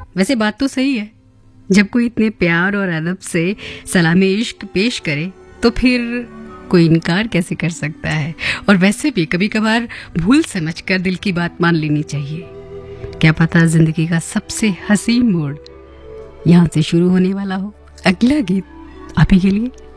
वैसे बात तो सही है, जब कोई इतने प्यार और अदब से सलामे इश्क पेश करे तो फिर कोई इनकार कैसे कर सकता है। और वैसे भी कभी कभार भूल समझकर दिल की बात मान लेनी चाहिए। क्या पता जिंदगी का सबसे हसीन मोड़ यहाँ से शुरू होने वाला हो। अगला गीत आप ही के लिए।